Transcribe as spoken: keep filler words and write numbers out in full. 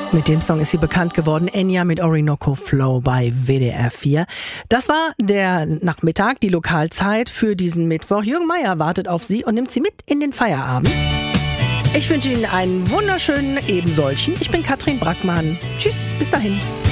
Mit dem Song ist sie bekannt geworden. Enya mit Orinoco Flow bei W D R vier. Das war der Nachmittag, die Lokalzeit für diesen Mittwoch. Jürgen Meier wartet auf Sie und nimmt Sie mit in den Feierabend. Ich wünsche Ihnen einen wunderschönen Ebensolchen. Ich bin Katrin Brackmann. Tschüss, bis dahin.